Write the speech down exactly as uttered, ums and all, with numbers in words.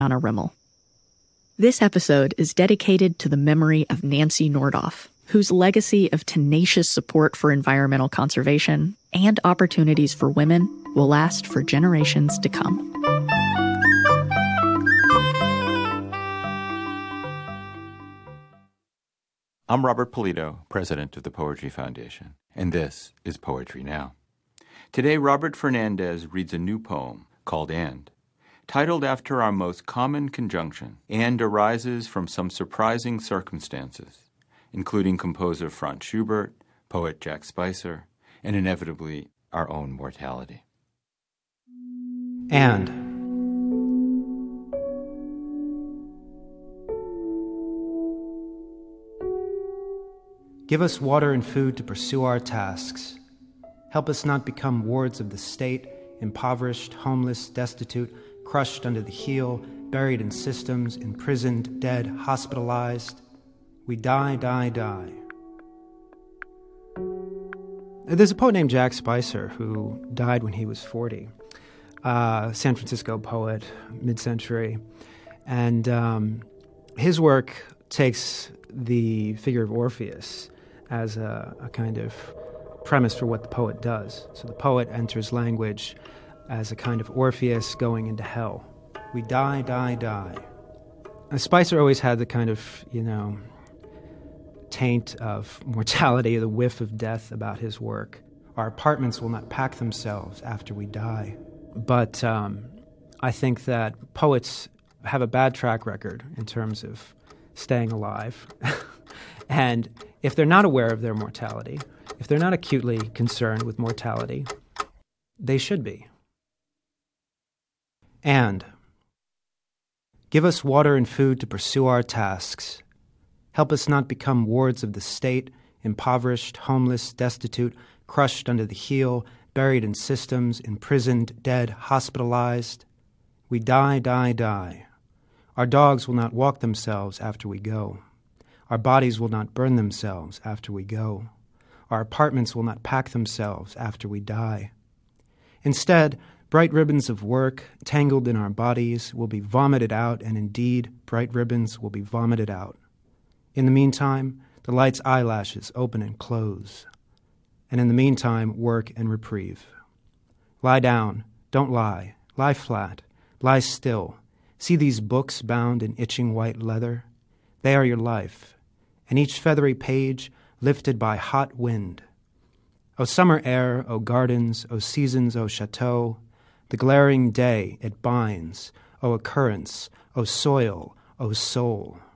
Anna Rimmel. This episode is dedicated to the memory of Nancy Nordoff, whose legacy of tenacious support for environmental conservation and opportunities for women will last for generations to come. I'm Robert Polito, president of the Poetry Foundation, and this is Poetry Now. Today, Robert Fernandez reads a new poem called And. Titled after our most common conjunction, and arises from some surprising circumstances, including composer Franz Schubert, poet Jack Spicer, and inevitably our own mortality. And. Give us water and food to pursue our tasks. Help us not become wards of the state, impoverished, homeless, destitute, crushed under the heel, buried in systems, imprisoned, dead, hospitalized. We die, die, die. There's a poet named Jack Spicer who died when he was forty. Uh, San Francisco poet, mid-century. And um, his work takes the figure of Orpheus as a, a kind of premise for what the poet does. So the poet enters language as a kind of Orpheus going into hell. We die, die, die. And Spicer always had the kind of, you know, taint of mortality, the whiff of death about his work. Our apartments will not pack themselves after we die. But um, I think that poets have a bad track record in terms of staying alive. And if they're not aware of their mortality, if they're not acutely concerned with mortality, they should be. And give us water and food to pursue our tasks. Help us not become wards of the state, impoverished, homeless, destitute, crushed under the heel, buried in systems, imprisoned, dead, hospitalized. We die, die, die. Our dogs will not walk themselves after we go. Our bodies will not burn themselves after we go. Our apartments will not pack themselves after we die. Instead, bright ribbons of work, tangled in our bodies, will be vomited out, and indeed, bright ribbons will be vomited out. In the meantime, the light's eyelashes open and close. And in the meantime, work and reprieve. Lie down, don't lie, lie flat, lie still. See these books bound in itching white leather? They are your life, and each feathery page lifted by hot wind. O summer air, O gardens, O seasons, O chateau, the glaring day it binds, O occurrence, O soil, O soul.